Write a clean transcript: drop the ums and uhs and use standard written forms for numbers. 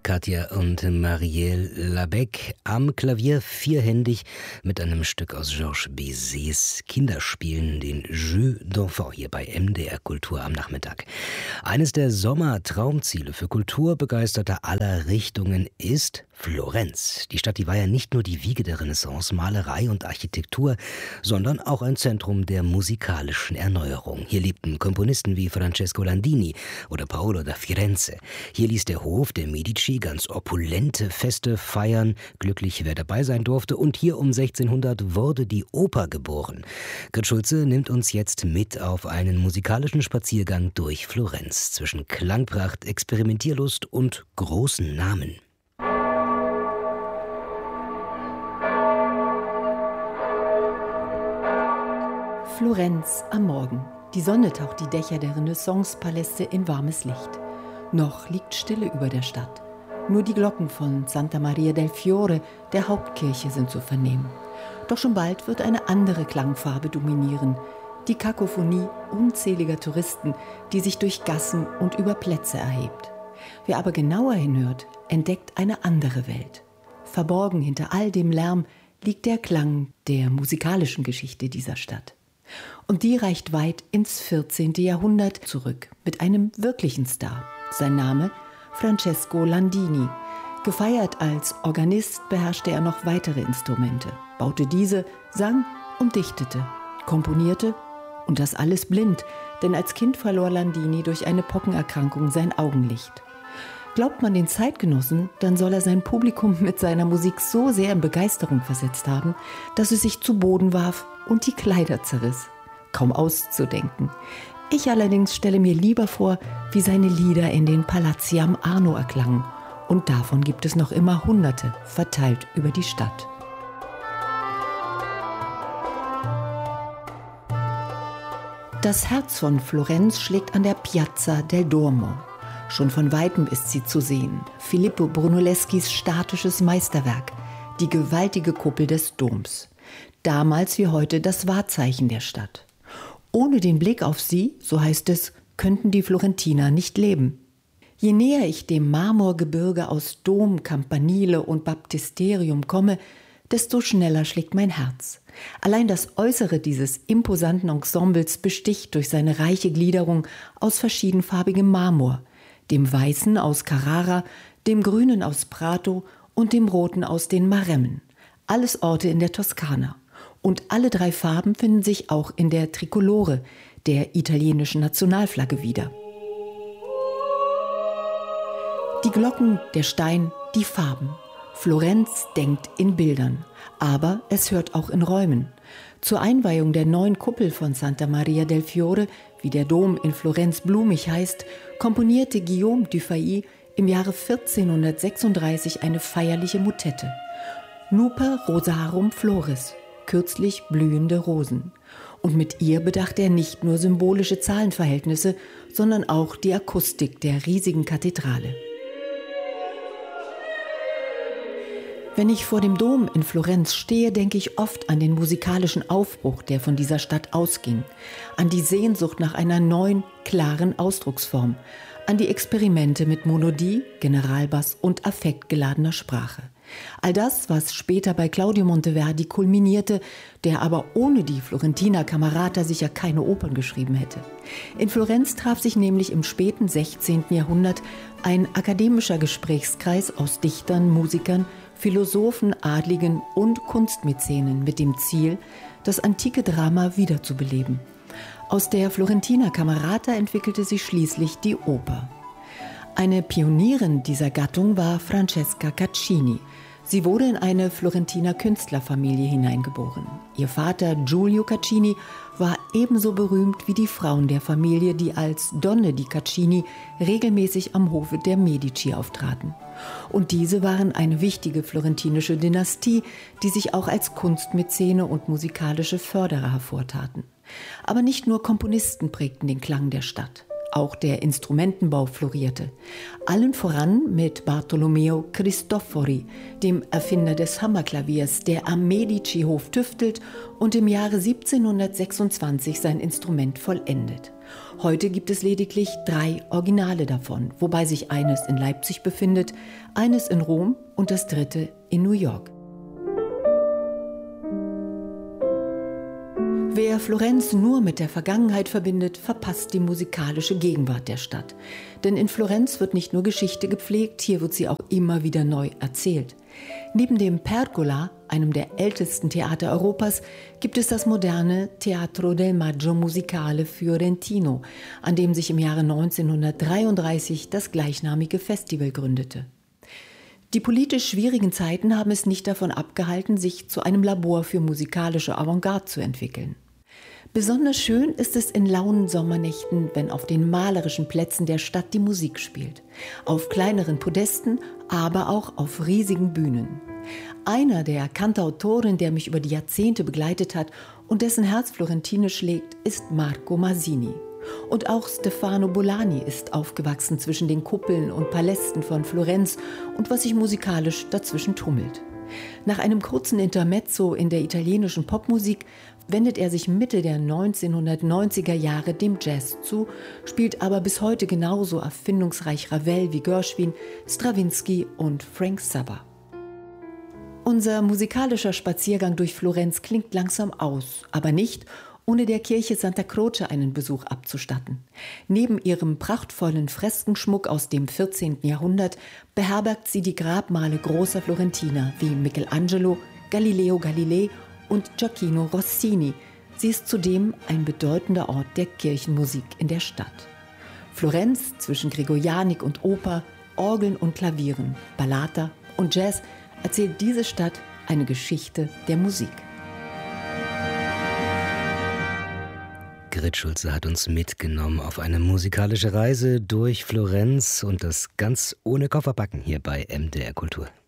Katja und Marielle Labec am Klavier vierhändig mit einem Stück aus Georges Bizets Kinderspielen, den Jeux d'Enfants, hier bei MDR Kultur am Nachmittag. Eines der Sommertraumziele für Kulturbegeisterte aller Richtungen ist Florenz. Die Stadt, die war ja nicht nur die Wiege der Renaissance, Malerei und Architektur, sondern auch ein Zentrum der musikalischen Erneuerung. Hier lebten Komponisten wie Francesco Landini oder Paolo da Firenze. Hier ließ der Hof der Medici ganz opulente Feste feiern, glücklich wer dabei sein durfte, und hier um 1600 wurde die Oper geboren. Gert Schulze nimmt uns jetzt mit auf einen musikalischen Spaziergang durch Florenz zwischen Klangpracht, Experimentierlust und großen Namen. Florenz am Morgen. Die Sonne taucht die Dächer der Renaissance-Paläste in warmes Licht. Noch liegt Stille über der Stadt. Nur die Glocken von Santa Maria del Fiore, der Hauptkirche, sind zu vernehmen. Doch schon bald wird eine andere Klangfarbe dominieren. Die Kakophonie unzähliger Touristen, die sich durch Gassen und über Plätze erhebt. Wer aber genauer hinhört, entdeckt eine andere Welt. Verborgen hinter all dem Lärm liegt der Klang der musikalischen Geschichte dieser Stadt. Und die reicht weit ins 14. Jahrhundert zurück mit einem wirklichen Star. Sein Name Francesco Landini. Gefeiert als Organist beherrschte er noch weitere Instrumente, baute diese, sang und dichtete, komponierte, und das alles blind, denn als Kind verlor Landini durch eine Pockenerkrankung sein Augenlicht. Glaubt man den Zeitgenossen, dann soll er sein Publikum mit seiner Musik so sehr in Begeisterung versetzt haben, dass es sich zu Boden warf und die Kleider zerriss. Kaum auszudenken. Ich allerdings stelle mir lieber vor, wie seine Lieder in den Palazzi am Arno erklangen. Und davon gibt es noch immer Hunderte, verteilt über die Stadt. Das Herz von Florenz schlägt an der Piazza del Duomo. Schon von Weitem ist sie zu sehen. Filippo Brunelleschis statisches Meisterwerk, die gewaltige Kuppel des Doms. Damals wie heute das Wahrzeichen der Stadt. Ohne den Blick auf sie, so heißt es, könnten die Florentiner nicht leben. Je näher ich dem Marmorgebirge aus Dom, Campanile und Baptisterium komme, desto schneller schlägt mein Herz. Allein das Äußere dieses imposanten Ensembles besticht durch seine reiche Gliederung aus verschiedenfarbigem Marmor, dem Weißen aus Carrara, dem Grünen aus Prato und dem Roten aus den Maremmen. Alles Orte in der Toskana. Und alle drei Farben finden sich auch in der Trikolore, der italienischen Nationalflagge, wieder. Die Glocken, der Stein, die Farben. Florenz denkt in Bildern, aber es hört auch in Räumen. Zur Einweihung der neuen Kuppel von Santa Maria del Fiore, wie der Dom in Florenz blumig heißt, komponierte Guillaume Dufay im Jahre 1436 eine feierliche Motette. Nuper Rosarum Floris, kürzlich blühende Rosen. Und mit ihr bedachte er nicht nur symbolische Zahlenverhältnisse, sondern auch die Akustik der riesigen Kathedrale. Wenn ich vor dem Dom in Florenz stehe, denke ich oft an den musikalischen Aufbruch, der von dieser Stadt ausging, an die Sehnsucht nach einer neuen, klaren Ausdrucksform, an die Experimente mit Monodie, Generalbass und affektgeladener Sprache. All das, was später bei Claudio Monteverdi kulminierte, der aber ohne die Florentiner Camerata sicher keine Opern geschrieben hätte. In Florenz traf sich nämlich im späten 16. Jahrhundert ein akademischer Gesprächskreis aus Dichtern, Musikern, Philosophen, Adligen und Kunstmäzenen mit dem Ziel, das antike Drama wiederzubeleben. Aus der Florentiner Camerata entwickelte sich schließlich die Oper. Eine Pionierin dieser Gattung war Francesca Caccini. Sie wurde in eine Florentiner Künstlerfamilie hineingeboren. Ihr Vater Giulio Caccini war ebenso berühmt wie die Frauen der Familie, die als Donne di Caccini regelmäßig am Hofe der Medici auftraten. Und diese waren eine wichtige florentinische Dynastie, die sich auch als Kunstmäzene und musikalische Förderer hervortaten. Aber nicht nur Komponisten prägten den Klang der Stadt. auch der Instrumentenbau florierte. Allen voran mit Bartolomeo Cristofori, dem Erfinder des Hammerklaviers, der am Medici-Hof tüftelt und im Jahre 1726 sein Instrument vollendet. Heute gibt es lediglich 3 Originale davon, wobei sich eines in Leipzig befindet, eines in Rom und das 3. in New York. Wer Florenz nur mit der Vergangenheit verbindet, verpasst die musikalische Gegenwart der Stadt. Denn in Florenz wird nicht nur Geschichte gepflegt, hier wird sie auch immer wieder neu erzählt. Neben dem Pergola, einem der ältesten Theater Europas, gibt es das moderne Teatro del Maggio Musicale Fiorentino, an dem sich im Jahre 1933 das gleichnamige Festival gründete. Die politisch schwierigen Zeiten haben es nicht davon abgehalten, sich zu einem Labor für musikalische Avantgarde zu entwickeln. Besonders schön ist es in lauen Sommernächten, wenn auf den malerischen Plätzen der Stadt die Musik spielt. Auf kleineren Podesten, aber auch auf riesigen Bühnen. Einer der Cantautoren, der mich über die Jahrzehnte begleitet hat und dessen Herz florentinisch schlägt, ist Marco Masini. Und auch Stefano Bolani ist aufgewachsen zwischen den Kuppeln und Palästen von Florenz und was sich musikalisch dazwischen tummelt. Nach einem kurzen Intermezzo in der italienischen Popmusik wendet er sich Mitte der 1990er Jahre dem Jazz zu, spielt aber bis heute genauso erfindungsreich Ravel wie Gershwin, Strawinsky und Frank Zappa. Unser musikalischer Spaziergang durch Florenz klingt langsam aus, aber nicht, ohne der Kirche Santa Croce einen Besuch abzustatten. Neben ihrem prachtvollen Freskenschmuck aus dem 14. Jahrhundert beherbergt sie die Grabmale großer Florentiner wie Michelangelo, Galileo Galilei und Gioacchino Rossini. Sie ist zudem ein bedeutender Ort der Kirchenmusik in der Stadt. Florenz zwischen Gregorianik und Oper, Orgeln und Klavieren, Ballata und Jazz erzählt diese Stadt eine Geschichte der Musik. Grit Schulze hat uns mitgenommen auf eine musikalische Reise durch Florenz und das ganz ohne Kofferpacken hier bei MDR Kultur.